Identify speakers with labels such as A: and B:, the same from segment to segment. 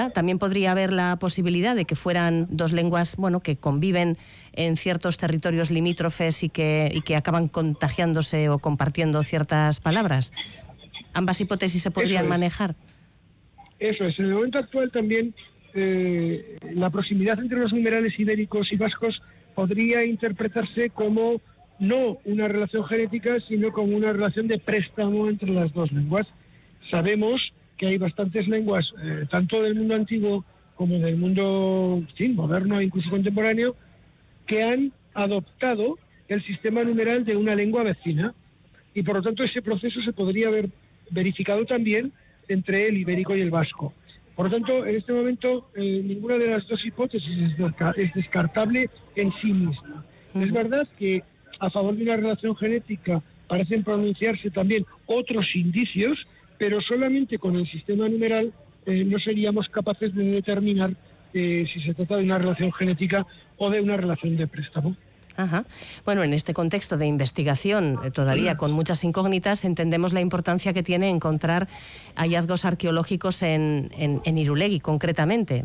A: manera, también podría haber la posibilidad de que fueran dos lenguas, bueno, que conviven en ciertos territorios limítrofes y que acaban contagiándose o compartiendo ciertas palabras. ¿Ambas hipótesis se podrían manejar?
B: Eso es. En el momento actual también la proximidad entre los numerales ibéricos y vascos podría interpretarse como no una relación genética, sino como una relación de préstamo entre las dos lenguas. Sabemos que hay bastantes lenguas, tanto del mundo antiguo como del mundo moderno e incluso contemporáneo, que han adoptado el sistema numeral de una lengua vecina. Y por lo tanto ese proceso se podría haber verificado también entre el ibérico y el vasco. Por lo tanto, en este momento, ninguna de las dos hipótesis es descartable en sí misma. Es verdad que a favor de una relación genética parecen pronunciarse también otros indicios, pero solamente con el sistema numeral no seríamos capaces de determinar si se trata de una relación genética o de una relación de préstamo.
A: Ajá. Bueno, en este contexto de investigación, todavía con muchas incógnitas, entendemos la importancia que tiene encontrar hallazgos arqueológicos en Irulegui, concretamente.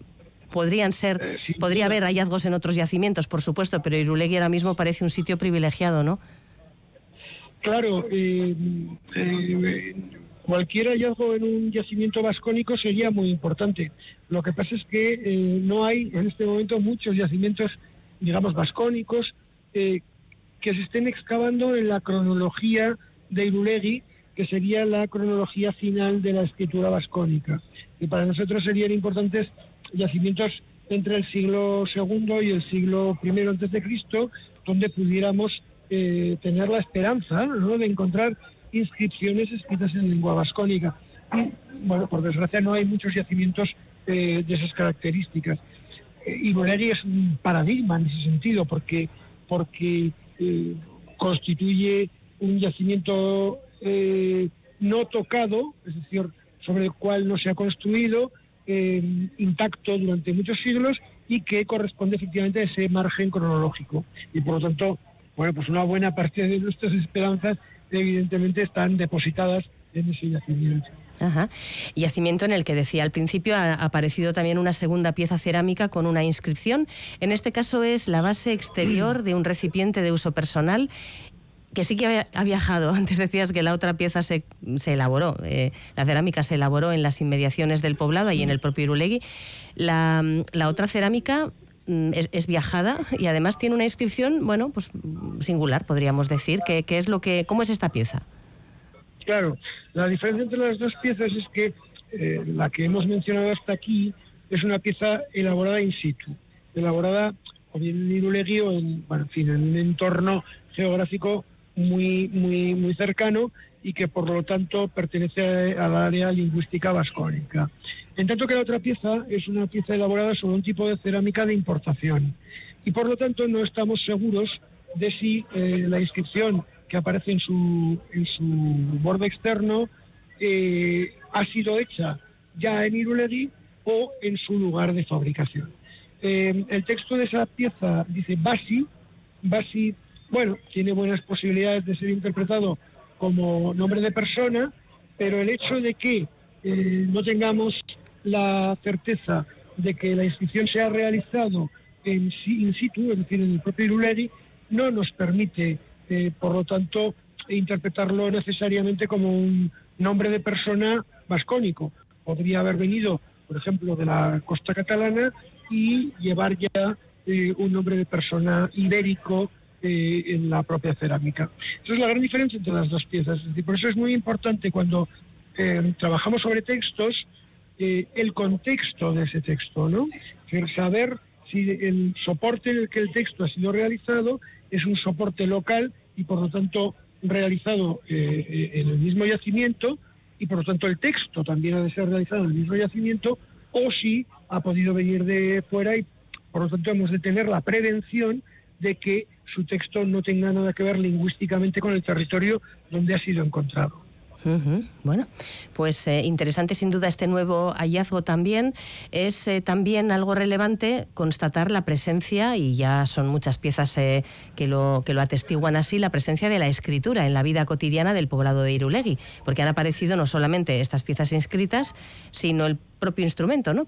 A: Podría haber hallazgos en otros yacimientos, por supuesto, pero Irulegui ahora mismo parece un sitio privilegiado, ¿no?
B: Claro, cualquier hallazgo en un yacimiento vascónico sería muy importante. Lo que pasa es que no hay en este momento muchos yacimientos, digamos, vascónicos, que se estén excavando en la cronología de Irulegui, que sería la cronología final de la escritura vascónica. Y para nosotros serían importantes yacimientos entre el siglo II y el siglo I antes de Cristo, donde pudiéramos tener la esperanza, ¿no?, de encontrar inscripciones escritas en lengua vascónica. Y, bueno, por desgracia no hay muchos yacimientos de esas características. Irulegui es un paradigma en ese sentido, porque constituye un yacimiento no tocado, es decir, sobre el cual no se ha construido, intacto durante muchos siglos, y que corresponde efectivamente a ese margen cronológico. Y por lo tanto, bueno, pues una buena parte de nuestras esperanzas evidentemente están depositadas en ese yacimiento.
A: Ajá. Yacimiento en el que decía al principio ha aparecido también una segunda pieza cerámica con una inscripción. En este caso es la base exterior de un recipiente de uso personal que sí que ha viajado. Antes decías que la otra pieza se elaboró, la cerámica se elaboró en las inmediaciones del poblado y en el propio Irulegui. La otra cerámica es viajada y además tiene una inscripción, bueno, pues singular, podríamos decir. ¿Cómo es esta pieza?
B: Claro, la diferencia entre las dos piezas es que la que hemos mencionado hasta aquí es una pieza elaborada in situ, elaborada o bien en Irulegui o en un entorno geográfico muy cercano, y que por lo tanto pertenece al área lingüística vascónica. En tanto que la otra pieza es una pieza elaborada sobre un tipo de cerámica de importación, y por lo tanto no estamos seguros de si la inscripción que aparece en su borde externo ha sido hecha ya en Irulegui o en su lugar de fabricación. El texto de esa pieza dice Basi. Basi, bueno, tiene buenas posibilidades de ser interpretado como nombre de persona, pero el hecho de que no tengamos la certeza de que la inscripción se ha realizado in situ, es decir, en el propio Irulegui, no nos permite por lo tanto interpretarlo necesariamente como un nombre de persona vascónico. Podría haber venido, por ejemplo, de la costa catalana y llevar ya un nombre de persona ibérico en la propia cerámica. Esa es la gran diferencia entre las dos piezas. Es decir, por eso es muy importante cuando trabajamos sobre textos, el contexto de ese texto, ¿no? Saber si el soporte en el que el texto ha sido realizado es un soporte local y por lo tanto realizado en el mismo yacimiento, y por lo tanto el texto también ha de ser realizado en el mismo yacimiento, o si ha podido venir de fuera, y por lo tanto hemos de tener la prevención de que su texto no tenga nada que ver lingüísticamente con el territorio donde ha sido encontrado.
A: Bueno, pues interesante sin duda este nuevo hallazgo también. Es también algo relevante constatar la presencia, y ya son muchas piezas que lo atestiguan así, la presencia de la escritura en la vida cotidiana del poblado de Irulegui, porque han aparecido no solamente estas piezas inscritas, sino el propio instrumento, ¿no?,